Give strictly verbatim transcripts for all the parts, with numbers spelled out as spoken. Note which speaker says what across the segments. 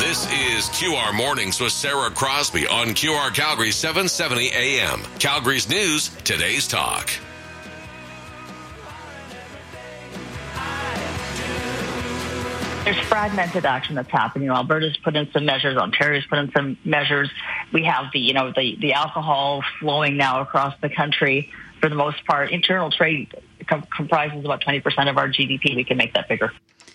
Speaker 1: This is Q R Mornings with Sarah Crosby on Q R Calgary seven seventy A M. Calgary's News, today's talk.
Speaker 2: There's fragmented action that's happening. You know, Alberta's put in some measures. Ontario's put in some measures. We have the, you know, the, the alcohol flowing now across the country. For the most part, internal trade com- comprises about twenty percent of our G D P. We can make that bigger.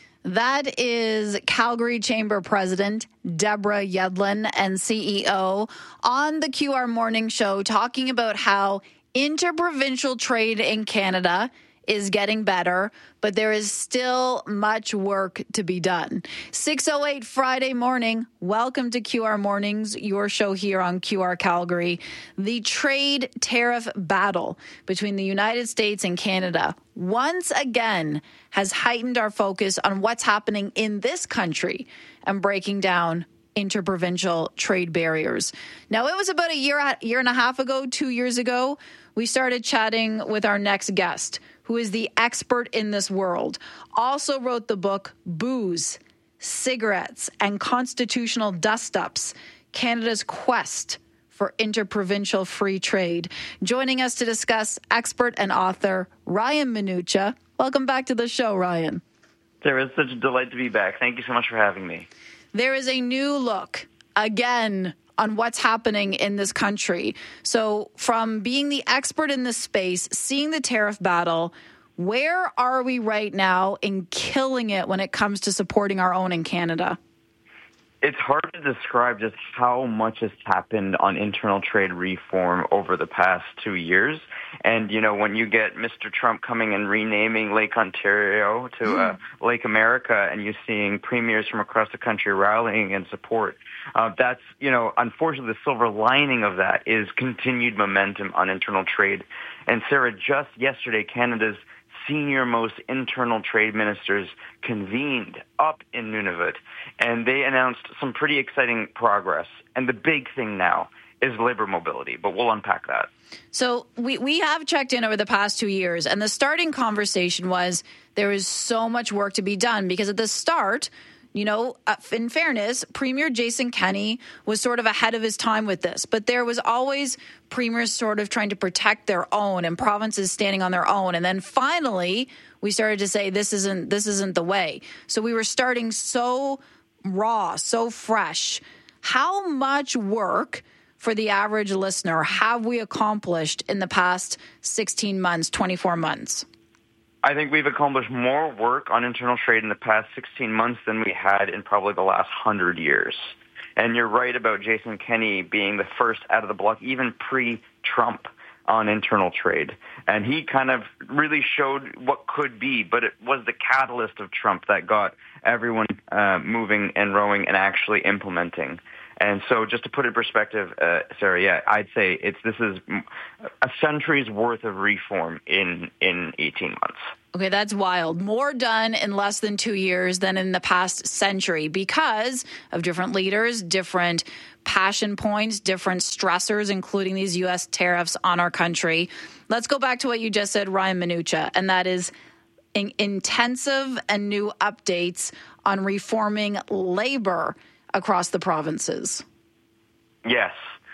Speaker 3: That is Calgary Chamber President Deborah Yedlin and C E O on the Q R Morning Show talking about how interprovincial trade in Canada is getting better, but there is still much work to be done. six oh eight Friday morning. Welcome to Q R Mornings, your show here on Q R Calgary. The trade tariff battle between the United States and Canada once again has heightened our focus on what's happening in this country and breaking down interprovincial trade barriers. Now, it was about a year, year and a half ago, two years ago, we started chatting with our next guest, who is the expert in this world, also wrote the book Booze, Cigarettes, and Constitutional Dust-Ups, Canada's Quest for Interprovincial Free Trade. Joining us to discuss, expert and author Ryan Minucha. Welcome back to the show, Ryan.
Speaker 4: Sarah, it's such a delight to be back. Thank you so much for having me.
Speaker 3: There is a new look, again, on what's happening in this country. So from being the expert in this space, seeing the tariff battle, where are we right now in killing it when it comes to supporting our own in Canada?
Speaker 4: It's hard to describe just how much has happened on internal trade reform over the past two years. And, you know, when you get Mister Trump coming and renaming Lake Ontario to mm. uh, Lake America, and you're seeing premiers from across the country rallying in support, uh, that's, you know, unfortunately the silver lining of that is continued momentum on internal trade. And Sarah, just yesterday, Canada's senior-most internal trade ministers convened up in Nunavut, and they announced some pretty exciting progress. And the big thing now is labor mobility, but we'll unpack that.
Speaker 3: So we, we have checked in over the past two years, and the starting conversation was there is so much work to be done, because at the start, you know, in fairness, Premier Jason Kenney was sort of ahead of his time with this, but there was always premiers sort of trying to protect their own and provinces standing on their own. And then finally, we started to say this isn't this isn't the way. So we were starting so raw, so fresh. How much work for the average listener have we accomplished in the past sixteen months, twenty-four months?
Speaker 4: I think we've accomplished more work on internal trade in the past sixteen months than we had in probably the last one hundred years. And you're right about Jason Kenney being the first out of the block, even pre-Trump, on internal trade. And he kind of really showed what could be, but it was the catalyst of Trump that got everyone uh, moving and rowing and actually implementing. And so just to put it in perspective, uh, Sarah, yeah, I'd say it's this is a century's worth of reform in, in eighteen months.
Speaker 3: Okay, that's wild. More done in less than two years than in the past century because of different leaders, different passion points, different stressors, including these U S tariffs on our country. Let's go back to what you just said, Ryan Minucha, and that is in- intensive and new updates on reforming labor across the provinces.
Speaker 4: Yes.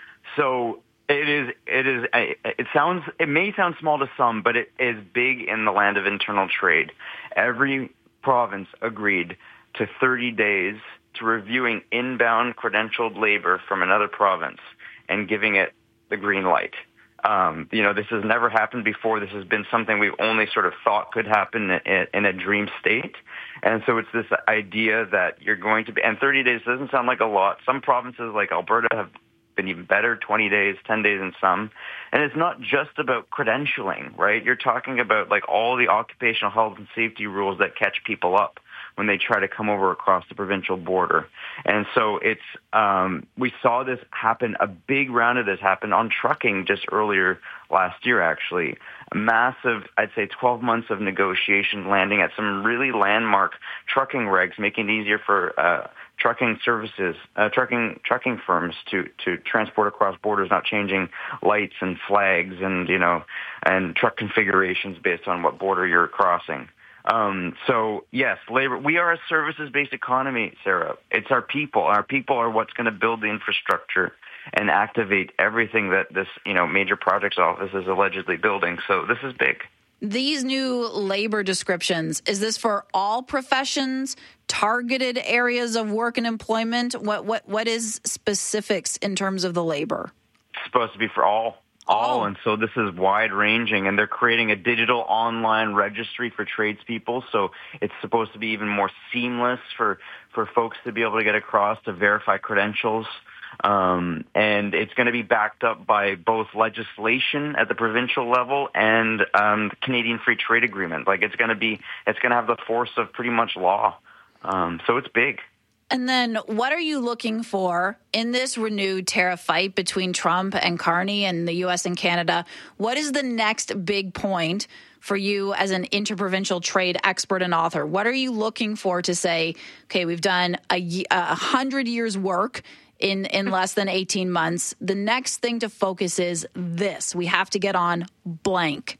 Speaker 4: So it is, it is, it sounds, it may sound small to some, but it is big in the land of internal trade. Every province agreed to thirty days to reviewing inbound credentialed labor from another province and giving it the green light. Um, you know, this has never happened before. This has been something we've only sort of thought could happen in, in a dream state. And so it's this idea that you're going to be, and thirty days doesn't sound like a lot. Some provinces like Alberta have been even better, twenty days, ten days in some. And it's not just about credentialing, right? You're talking about like all the occupational health and safety rules that catch people up when they try to come over across the provincial border. And so it's, um, we saw this happen, a big round of this happened on trucking just earlier last year, actually. A massive, I'd say twelve months of negotiation landing at some really landmark trucking regs, making it easier for uh, trucking services, uh, trucking trucking firms to, to transport across borders, not changing lights and flags and, you know, and truck configurations based on what border you're crossing. Um, so, yes, labor. We are a services-based economy, Sarah. It's our people. Our people are what's going to build the infrastructure and activate everything that this, you know, major projects office is allegedly building. So this is big.
Speaker 3: These new labor descriptions, is this for all professions, targeted areas of work and employment? What what what is specifics in terms of the labor?
Speaker 4: It's supposed to be for all. All, and so this is wide-ranging, and they're creating a digital online registry for tradespeople, so it's supposed to be even more seamless for, for folks to be able to get across to verify credentials, um, and it's going to be backed up by both legislation at the provincial level and um, the Canadian Free Trade Agreement. Like, it's going to be, it's going to have the force of pretty much law, um, so it's big.
Speaker 3: And then what are you looking for in this renewed tariff fight between Trump and Carney and the U S and Canada? What is the next big point for you as an interprovincial trade expert and author? What are you looking for to say, okay, we've done a, a hundred years work in, in less than eighteen months. The next thing to focus is this. We have to get on blank.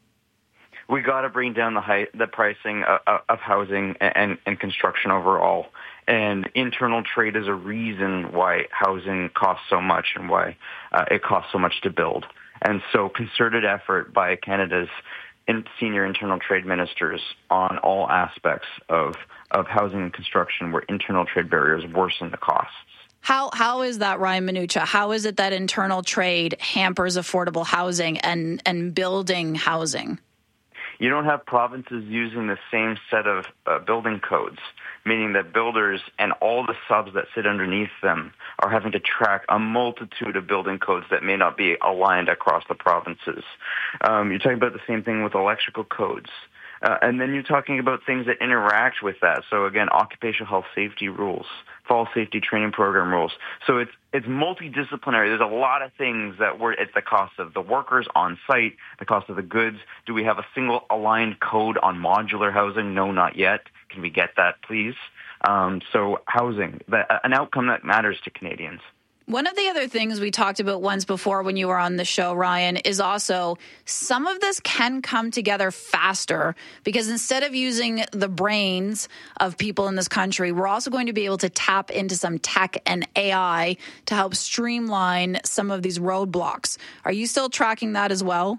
Speaker 4: We got to bring down the high, the pricing of, of housing and, and construction overall. And internal trade is a reason why housing costs so much and why uh, it costs so much to build. And so concerted effort by Canada's in senior internal trade ministers on all aspects of, of housing and construction where internal trade barriers worsen the costs.
Speaker 3: How How is that, Ryan Minucha? How is it that internal trade hampers affordable housing and, and building housing?
Speaker 4: You don't have provinces using the same set of uh, building codes, meaning that builders and all the subs that sit underneath them are having to track a multitude of building codes that may not be aligned across the provinces. Um, you're talking about the same thing with electrical codes. Uh, and then you're talking about things that interact with that. So again, occupational health safety rules, fall safety training program rules. So it's it's multidisciplinary. There's a lot of things that were, it's the cost of the workers on site, the cost of the goods. Do we have a single aligned code on modular housing? No, not yet. Can we get that, please? Um, so housing, that, an outcome that matters to Canadians.
Speaker 3: One of the other things we talked about once before when you were on the show, Ryan, is also some of this can come together faster because instead of using the brains of people in this country, we're also going to be able to tap into some tech and A I to help streamline some of these roadblocks. Are you still tracking that as well?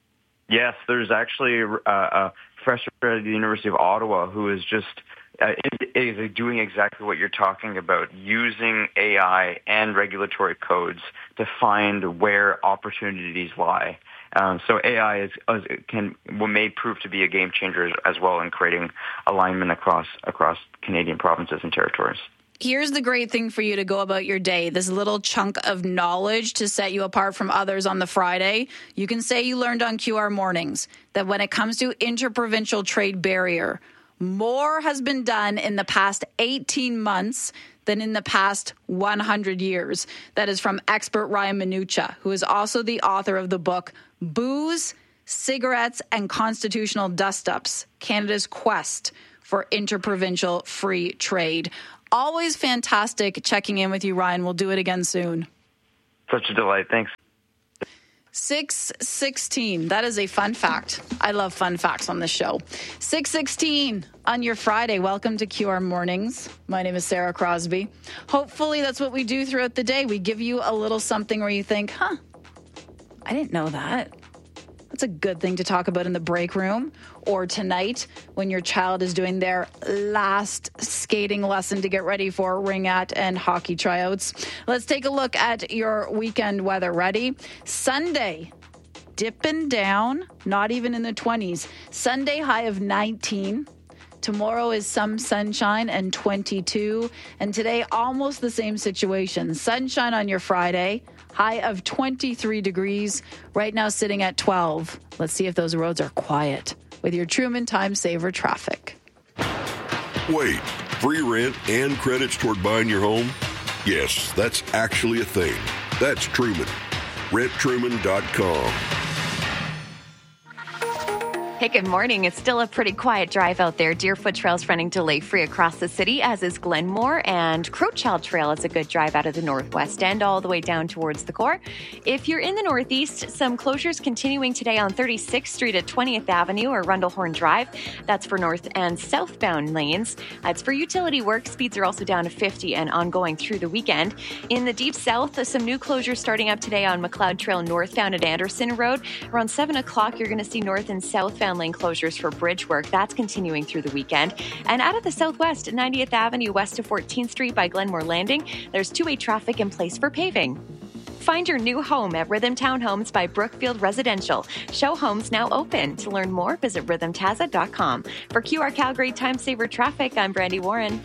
Speaker 4: Yes, there's actually a, a professor at the University of Ottawa who is just Uh, is, is doing exactly what you're talking about, using A I and regulatory codes to find where opportunities lie. Um, so A I is, is can may prove to be a game changer as well in creating alignment across across Canadian provinces and territories.
Speaker 3: Here's the great thing for you to go about your day, this little chunk of knowledge to set you apart from others on the Friday. You can say you learned on Q R Mornings that when it comes to interprovincial trade barrier, more has been done in the past eighteen months than in the past one hundred years. That is from expert Ryan Minucha, who is also the author of the book Booze, Cigarettes, and Constitutional Dust-Ups, Canada's Quest for Interprovincial Free Trade. Always fantastic checking in with you, Ryan. We'll do it again soon.
Speaker 4: Such a delight. Thanks.
Speaker 3: six sixteen. That is a fun fact. I love fun facts on this show. six sixteen on your Friday. Welcome to Q R Mornings. My name is Sarah Crosby. Hopefully that's what we do throughout the day. We give you a little something where you think, huh, I didn't know that. That's a good thing to talk about in the break room or tonight when your child is doing their last skating lesson to get ready for ringette and hockey tryouts. Let's take a look at your weekend weather. Ready? Sunday, dipping down, not even in the twenties. Sunday, high of nineteen. Tomorrow is some sunshine and twenty-two. And today, almost the same situation. Sunshine on your Friday. High of twenty-three degrees. Right now sitting at twelve. Let's see if those roads are quiet with your Truman Time Saver traffic.
Speaker 5: Wait, free rent and credits toward buying your home? Yes, that's actually a thing. That's Truman. rent truman dot com.
Speaker 6: Hey, good morning. It's still a pretty quiet drive out there. Deerfoot Trail's running delay-free across the city, as is Glenmore, and Crowchild Trail is a good drive out of the northwest end all the way down towards the core. If you're in the northeast, some closures continuing today on thirty-sixth Street at twentieth Avenue or Rundlehorn Drive. That's for north and southbound lanes. It's for utility work. Speeds are also down to fifty and ongoing through the weekend. In the deep south, some new closures starting up today on McLeod Trail northbound at Anderson Road. Around seven o'clock, you're going to see north and southbound lane closures for bridge work. That's continuing through the weekend. And out of the southwest, ninetieth Avenue west of fourteenth Street by Glenmore Landing, there's two-way traffic in place for paving. Find your new home at Rhythm Townhomes by Brookfield Residential. Show homes now open. To learn more, visit rhythm taza dot com. For Q R Calgary Time Saver Traffic, I'm Brandy Warren.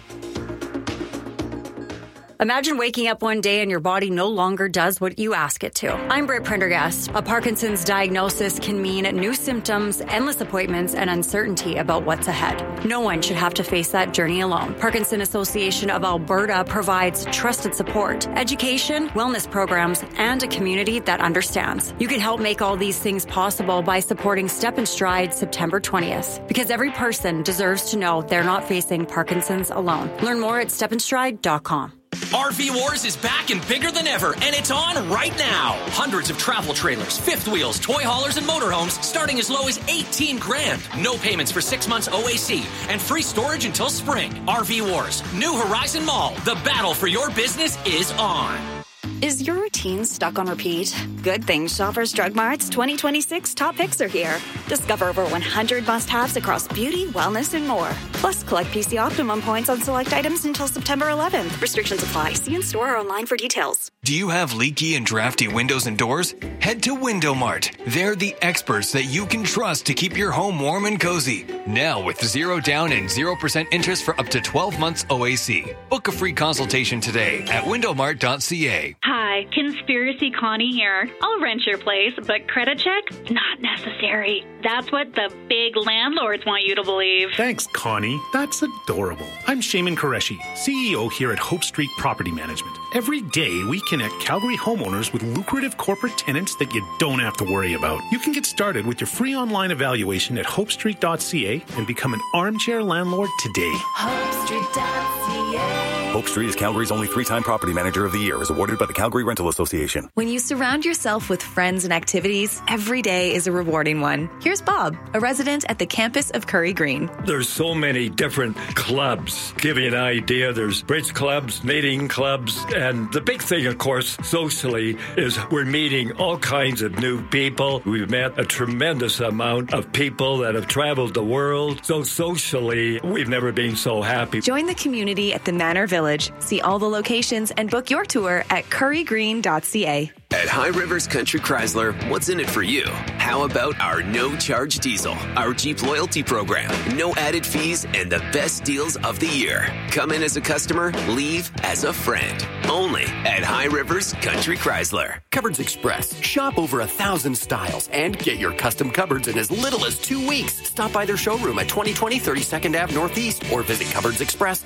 Speaker 7: Imagine waking up one day and your body no longer does what you ask it to. I'm Britt Prendergast. A Parkinson's diagnosis can mean new symptoms, endless appointments, and uncertainty about what's ahead. No one should have to face that journey alone. Parkinson Association of Alberta provides trusted support, education, wellness programs, and a community that understands. You can help make all these things possible by supporting Step and Stride September twentieth, because every person deserves to know they're not facing Parkinson's alone. Learn more at step and stride dot com.
Speaker 8: R V Wars is back and bigger than ever, and it's on right now. Hundreds of travel trailers, fifth wheels, toy haulers, and motorhomes starting as low as eighteen grand. No payments for six months O A C, and free storage until spring. R V Wars, New Horizon Mall. The battle for your business is on.
Speaker 7: Is your routine stuck on repeat? Good thing Shoppers Drug Mart's twenty twenty-six top picks are here. Discover over one hundred must-haves across beauty, wellness, and more. Plus, collect P C Optimum points on select items until September eleventh. Restrictions apply. See in-store or online for details.
Speaker 9: Do you have leaky and drafty windows and doors? Head to Window Mart. They're the experts that you can trust to keep your home warm and cozy. Now with zero down and zero percent interest for up to twelve months O A C. Book a free consultation today at window mart dot c a.
Speaker 10: Hi, Conspiracy Connie here. I'll rent your place, but credit check? Not necessary. That's what the big landlords want you to believe.
Speaker 11: Thanks, Connie. That's adorable. I'm Shaman Qureshi, C E O here at Hope Street Property Management. Every day, we connect Calgary homeowners with lucrative corporate tenants that you don't have to worry about. You can get started with your free online evaluation at hope street dot c a and become an armchair landlord today.
Speaker 12: hope street dot c a.
Speaker 13: Hope Street is Calgary's only three-time property manager of the year, is awarded by the Calgary Rental Association.
Speaker 14: When you surround yourself with friends and activities, every day is a rewarding one. Here's Bob, a resident at the campus of Curry Green.
Speaker 15: There's so many different clubs. Give you an idea, there's bridge clubs, knitting clubs, and the big thing, of course, socially, is we're meeting all kinds of new people. We've met a tremendous amount of people that have traveled the world. So socially, we've never been so happy.
Speaker 14: Join the community at the Manor Village. See all the locations and book your tour at curry green dot c a.
Speaker 16: At High Rivers Country Chrysler, what's in it for you? How about our no-charge diesel, our Jeep loyalty program, no added fees, and the best deals of the year? Come in as a customer, leave as a friend. Only at High Rivers Country Chrysler.
Speaker 17: Cupboards Express. Shop over a thousand styles and get your custom cupboards in as little as two weeks. Stop by their showroom at twenty twenty thirty-second Avenue Northeast or visit cupboards express